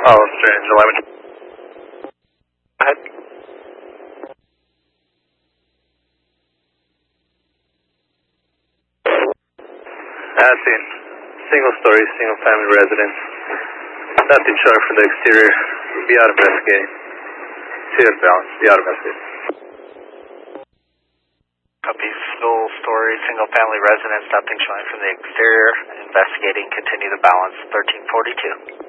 Oh, strange. 11. Go ahead. As in, single story, single family residence. Nothing showing from the exterior. Be out investigating. See us balance. Be out investigating. Copy. Single story, single family residence. Nothing showing from the exterior. Investigating. Continue the balance. 1342.